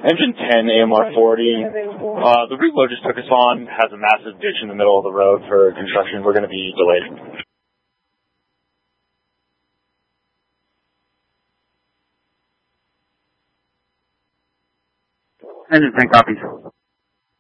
Engine 10, AMR 40. The reload just took us on, has a massive ditch in the middle of the road for construction. We're going to be delayed. Engine 10 copies.